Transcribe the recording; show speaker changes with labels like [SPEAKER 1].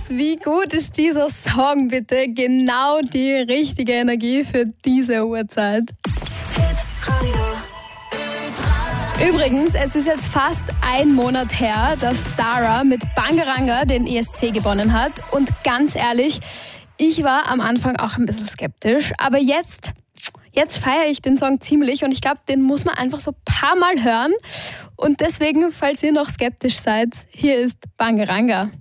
[SPEAKER 1] wie gut ist dieser Song bitte? Genau die richtige Energie für diese Uhrzeit. Übrigens, es ist jetzt fast ein Monat her, dass Dara mit Bangaranga den ESC gewonnen hat. Und ganz ehrlich, ich war am Anfang auch ein bisschen skeptisch. Aber jetzt feiere ich den Song ziemlich und ich glaube, den muss man einfach so ein paar Mal hören. Und deswegen, falls ihr noch skeptisch seid, hier ist Bangaranga.